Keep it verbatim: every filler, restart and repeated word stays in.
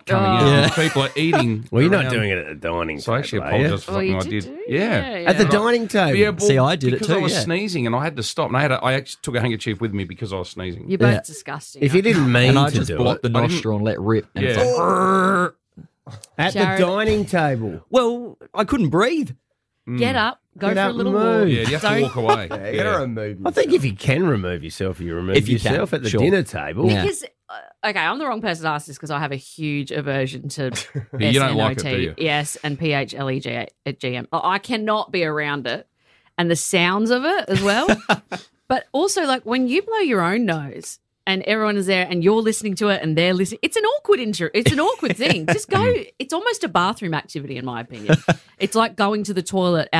coming Oh. out. Yeah. And people are eating. Well, you're not around. doing it at the dining So I actually table, are you? apologise for Oh, something you I did did. too? Yeah. Yeah, At the yeah. dining table? Yeah, well, See, I did it because too, I was yeah. sneezing and I had to stop. And I had a, I actually took a handkerchief with me because I was sneezing. You're both Yeah. disgusting. If you didn't mean And I to just do blocked it, the I didn't- nostril and let rip. And it's Yeah. like, "Brrr." at Jared- the dining table. well, I couldn't breathe. Get up, go Get for up a little and move. walk. Yeah, you have to Don't- walk away. Yeah, you Yeah. gotta remove I think if you can remove yourself, you remove If you can, yourself at the sure. dinner table. Yeah. Because, uh, okay, I'm the wrong person to ask this because I have a huge aversion to Yeah, you don't like it, S N O T, do you? yes, and P H L E G at G M. I I cannot be around it and the sounds of it as well. But also, like, when you blow your own nose and everyone is there and you're listening to it and they're listening, it's an awkward intro. It's an awkward thing. Just go. It's almost a bathroom activity, in my opinion. It's like going to the toilet